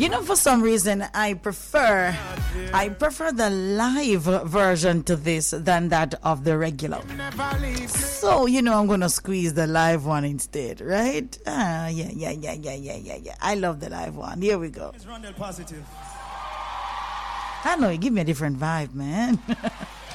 For some reason, I prefer the live version to this than that of the regular. So, I'm going to squeeze the live one instead, right? Yeah. I love the live one. Here we go. I know, it give me a different vibe, man.